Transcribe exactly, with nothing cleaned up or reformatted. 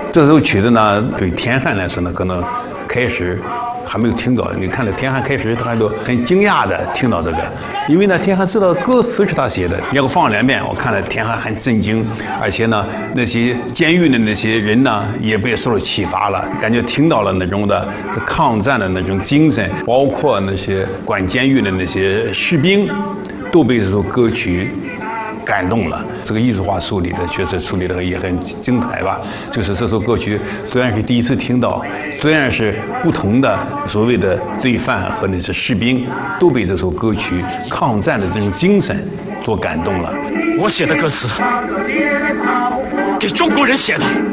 这首曲子呢，对田汉来说呢，可能开始还没有听到。你看到田汉开始，他还都很惊讶的听到这个，因为呢，田汉知道歌词是他写的。你要放两遍，我看了田汉很震惊，而且呢，那些监狱的那些人呢，也被受到启发了，感觉听到了那种的抗战的那种精神，包括那些管监狱的那些士兵，都被这首歌曲感动了。这个艺术化处理的确实处理的也很精彩吧。就是这首歌曲虽然是第一次听到，虽然是不同的所谓的罪犯和那些士兵都被这首歌曲抗战的这种精神所感动了。 我写的歌词，给中国人写的。